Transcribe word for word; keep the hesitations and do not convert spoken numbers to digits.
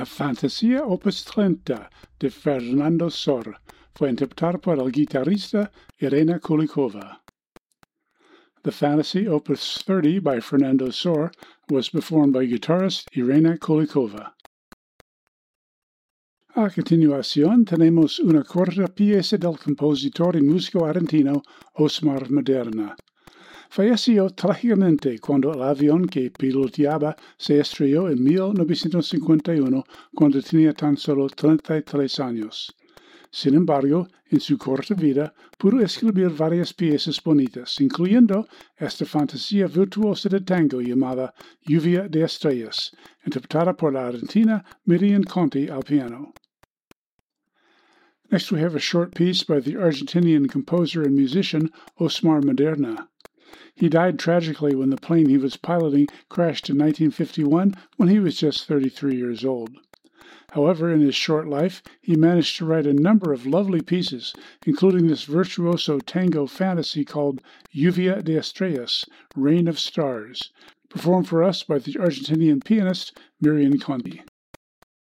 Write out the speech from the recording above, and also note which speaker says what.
Speaker 1: La Fantasía Opus treinta de Fernando Sor fue interpretada por el guitarrista Irena Kulikova. The Fantasy Opus thirty by Fernando Sor was performed by guitarist Irena Kulikova. A continuación tenemos una corta pieza del compositor y músico argentino Osmar Maderna. Falleció trágicamente cuando el avión que piloteaba se estrelló en mil novecientos cincuenta y uno cuando tenía tan solo treinta y tres años. Sin embargo, en su corta vida pudo escribir varias piezas bonitas, incluyendo esta fantasía virtuosa de tango llamada Lluvia de Estrellas, interpretada por la argentina Miriam Conti al piano. Next we have a short piece by the Argentinian composer and musician Osmar Maderna. He died tragically when the plane he was piloting crashed in nineteen fifty-one when he was just thirty-three years old. However, in his short life, he managed to write a number of lovely pieces, including this virtuoso tango fantasy called Lluvia de Estrellas, Rain of Stars, performed for us by the Argentinian pianist Miriam Conti.